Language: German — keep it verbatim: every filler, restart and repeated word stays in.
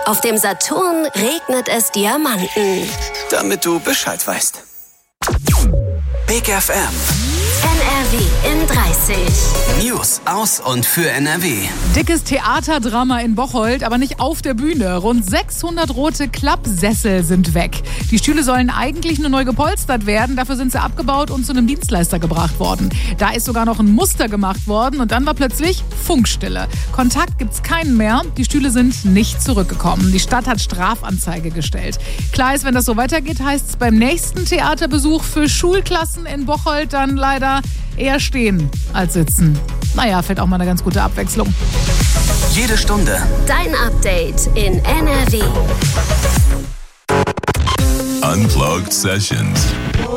Auf dem Saturn regnet es Diamanten. Damit du Bescheid weißt. Big F M. N R W in dreißig. News aus und für N R W. Dickes Theaterdrama in Bocholt, aber nicht auf der Bühne. Rund sechshundert rote Klappsessel sind weg. Die Stühle sollen eigentlich nur neu gepolstert werden. Dafür sind sie abgebaut und zu einem Dienstleister gebracht worden. Da ist sogar noch ein Muster gemacht worden und dann war plötzlich Funkstille. Kontakt gibt's keinen mehr. Die Stühle sind nicht zurückgekommen. Die Stadt hat Strafanzeige gestellt. Klar ist, wenn das so weitergeht, heißt es beim nächsten Theaterbesuch für Schulklassen in Bocholt dann leider eher stehen als sitzen. Naja, fällt auch mal eine ganz gute Abwechslung. Jede Stunde Dein Update in N R W. Unplugged Sessions.